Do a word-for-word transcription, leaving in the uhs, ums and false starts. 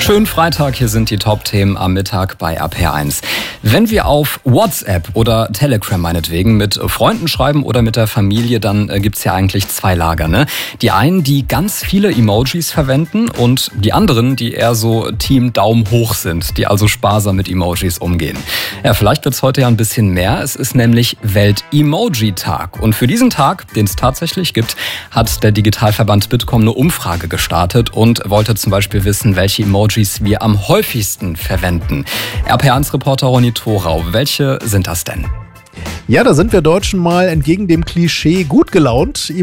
Schönen Freitag, hier sind die Top-Themen am Mittag bei A P eins. Wenn wir auf WhatsApp oder Telegram meinetwegen mit Freunden schreiben oder mit der Familie, dann äh, gibt's ja eigentlich zwei Lager, ne? Die einen, die ganz viele Emojis verwenden und die anderen, die eher so Team Daumen hoch sind, die also sparsam mit Emojis umgehen. Ja, vielleicht wird's heute ja ein bisschen mehr. Es ist nämlich Welt-Emoji-Tag. Und für diesen Tag, den es tatsächlich gibt, hat der Digitalverband Bitkom eine Umfrage gestartet und wollte zum Beispiel wissen, welche Emojis wir am häufigsten verwenden. R P eins Reporter Ronny Thorau, welche sind das denn? Ja, da sind wir Deutschen mal entgegen dem Klischee gut gelaunt.